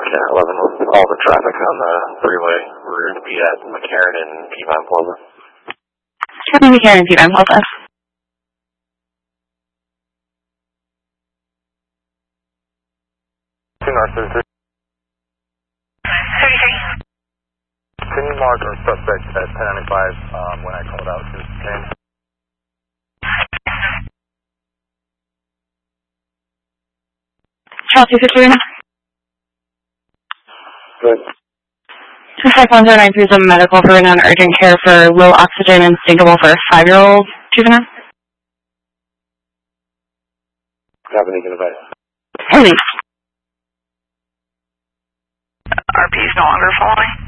Canada 11 with all the traffic on the freeway. We're going to be at McCarran and Peavine Plaza. McCarran and Peavine Plaza. North 33. 33. Can you mark our suspect at 1095 when I called out his name? Charles 251. Good. 25193 is a medical for non-urgent care for low oxygen and stinkable for a 5-year-old juvenile. Copy, can advise. Hey. RP is no longer following.